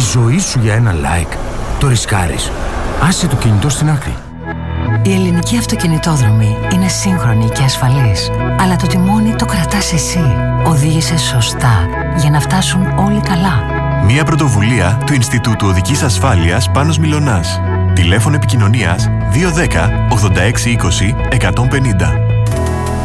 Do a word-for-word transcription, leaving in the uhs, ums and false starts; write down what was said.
ζωή σου για ένα like. Το ρισκάρεις. Άσε το κινητό στην άκρη. Η ελληνική αυτοκινητόδρομη είναι σύγχρονη και ασφαλής. Αλλά το τιμόνι το κρατάς εσύ. Οδήγησε σωστά για να φτάσουν όλοι καλά. Μια πρωτοβουλία του Ινστιτούτου Οδικής Ασφάλειας Πάνος Μιλωνάς. Τηλέφωνο επικοινωνίας δύο ένα μηδέν ογδόντα έξι είκοσι εκατόν πενήντα.